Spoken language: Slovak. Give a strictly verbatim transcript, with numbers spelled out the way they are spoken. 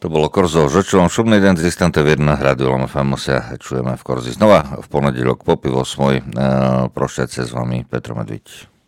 To bolo Korzo, že čo vám šumný den z Istante Vierna rádiu Lama Famosa. Čujeme v Korzi znova v ponedeľok po pivo osmoj. Prošťať sa s vami Petro Medviť.